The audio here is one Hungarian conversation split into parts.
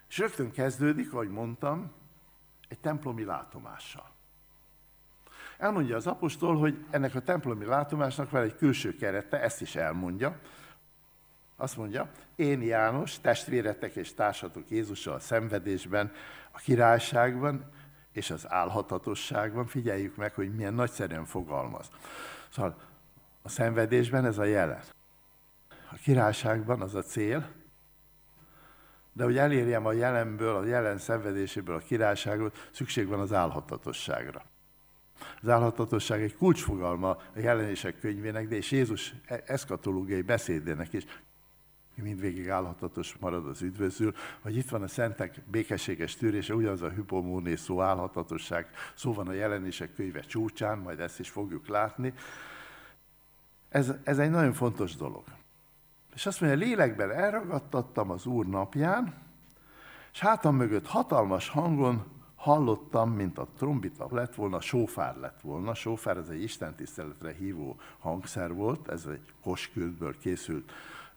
És rögtön kezdődik, ahogy mondtam, egy templomi látomással. Elmondja az apostol, hogy ennek a templomi látomásnak van egy külső kerete, ezt is elmondja. Azt mondja, én János, testvéretek és társatok Jézussal a szenvedésben, a királyságban és az álhatatosságban, figyeljük meg, hogy milyen nagyszerűen fogalmaz. Szóval a szenvedésben ez a jelen. A királyságban az a cél, de hogy elérjem a jelenből, a jelen szenvedéséből a királyságot, szükség van az álhatatosságra. Az álhatatosság egy kulcsfogalma a jelenések könyvének, de és Jézus eszkatológiai beszédének is mindvégig álhatatos marad az üdvözül, vagy itt van a szentek békességes tűrése, ugyanaz a hypomóné szó, álhatatosság, szó van a jelenések könyve csúcsán, majd ezt is fogjuk látni. Ez egy nagyon fontos dolog. És azt mondja, lélekben elragadtattam az Úr napján, és hátam mögött hatalmas hangon hallottam, mint a trombita lett volna, sófár lett volna. Sófár ez egy istentiszteletre hívó hangszer volt, ez egy koskürtből készült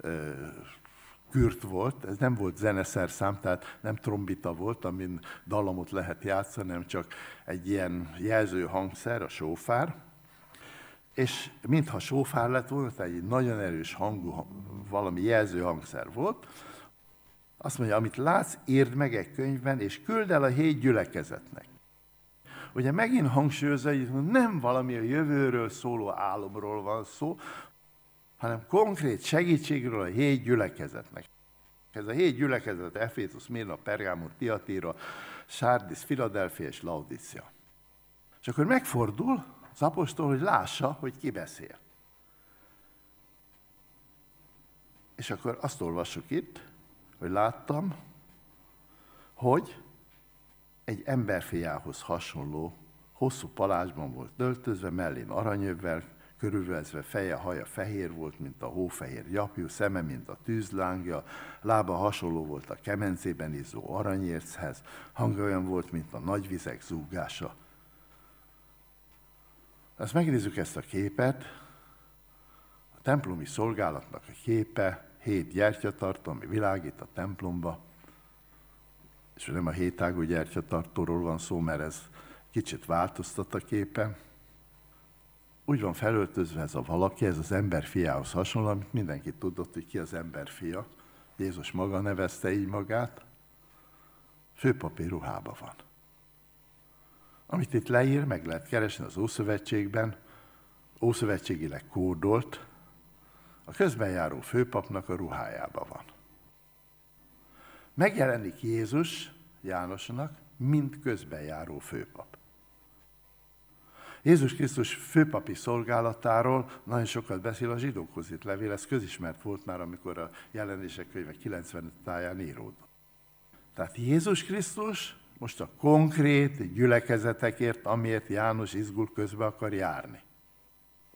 kürt volt, ez nem volt zeneszerszám, tehát nem trombita volt, amin dallamot lehet játszani, hanem csak egy ilyen jelző hangszer, a sófár. És mintha sófár lett volna, tehát egy nagyon erős hangú, valami jelző hangszer volt, azt mondja, amit látsz, írd meg egy könyvben, és küld el a 7 gyülekezetnek. Ugye megint hangsúlyozza, hogy nem valami a jövőről szóló álomról van szó, hanem konkrét segítségről a 7 gyülekezetnek. Ez a 7 gyülekezet, Efézus, Szmirna, Pergámon, Tiatira, Sárdis, Philadelphia és Laodicea. És akkor megfordul az apostol, hogy lássa, hogy ki beszél. És akkor azt olvassuk itt, hogy láttam, hogy egy emberfiához hasonló, hosszú palácsban volt öltözve, mellén aranyövvel, körülvezve, feje, haja fehér volt, mint a hófehér gyapjú, szeme, mint a tűzlángja, lába hasonló volt a kemencében izzó aranyérchez, hangja olyan volt, mint a nagy vizek zúgása. Ezt megnézzük ezt a képet, a templomi szolgálatnak a képe, 7 gyertyatartó, ami világít a templomba, és nem a 7 ágú gyertyatartóról van szó, mert ez kicsit változtat a képen. Úgy van felöltözve ez a valaki, ez az ember fiához hasonló, amit mindenki tudott, hogy ki az ember fia. Jézus maga nevezte így magát. Főpapi ruhában van. Amit itt leír, meg lehet keresni az Ószövetségben, ószövetségileg kódolt, a közben járó főpapnak a ruhájában van. Megjelenik Jézus Jánosnak, mint közben járó főpap. Jézus Krisztus főpapi szolgálatáról nagyon sokat beszél a zsidókhoz írt levél, ez közismert volt már, amikor a jelenések könyve 95 táján íródott. Tehát Jézus Krisztus most a konkrét gyülekezetekért, amiért János izgul, közbe akar járni.